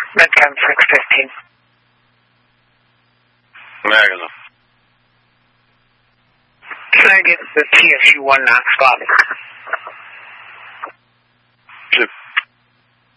Midtown 615. Negative. Can I get the TSU 1 Knox, Bobby?